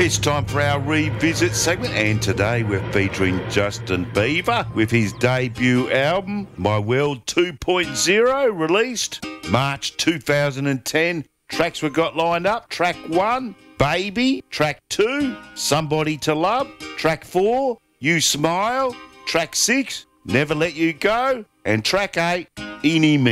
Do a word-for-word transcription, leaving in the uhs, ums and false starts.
It's time for our revisit segment, and today we're featuring Justin Bieber with his debut album, My World two point oh, released March two thousand ten. Tracks we got lined up: track one, Baby; track two, Somebody to Love; track four, You Smile; track six, Never Let You Go; and track eight, Eeny Meeny.